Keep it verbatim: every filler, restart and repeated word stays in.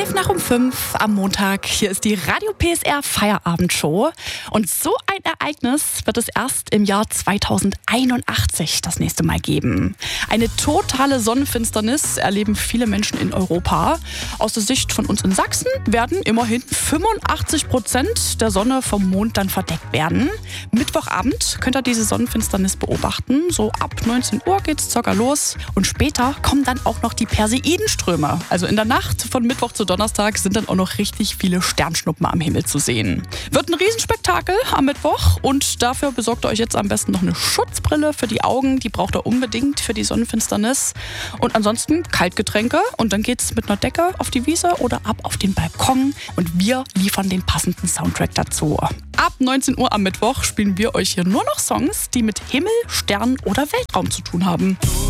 elf nach um fünf am Montag. Hier ist die Radio P S R Feierabendshow. Und so ein Ereignis wird es erst im Jahr zweitausendeinundachtzig das nächste Mal geben. Eine totale Sonnenfinsternis erleben viele Menschen in Europa. Aus der Sicht von uns in Sachsen werden immerhin fünfundachtzig Prozent der Sonne vom Mond dann verdeckt werden. Mittwochabend könnt ihr diese Sonnenfinsternis beobachten. So ab neunzehn Uhr geht's circa los. Und später kommen dann auch noch die Perseidenströme. Also in der Nacht von Mittwoch zu Donnerstag sind dann auch noch richtig viele Sternschnuppen am Himmel zu sehen. Wird ein Riesenspektakel am Mittwoch und dafür besorgt ihr euch jetzt am besten noch eine Schutzbrille für die Augen. Die braucht ihr unbedingt für die Sonnenfinsternis. Und ansonsten Kaltgetränke und dann geht's mit einer Decke auf die Wiese oder ab auf den Balkon und wir liefern den passenden Soundtrack dazu. Ab neunzehn Uhr am Mittwoch spielen wir euch hier nur noch Songs, die mit Himmel, Stern oder Weltraum zu tun haben.